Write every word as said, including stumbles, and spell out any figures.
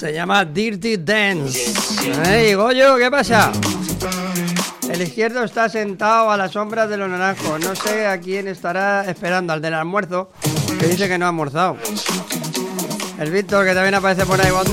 Se llama Dirty Dance. Hey, Goyo, ¿qué pasa? El izquierdo está sentado a la sombra de los naranjos. No sé a quién estará esperando, al del almuerzo, que dice que no ha almorzado. El Víctor, que también aparece por ahí.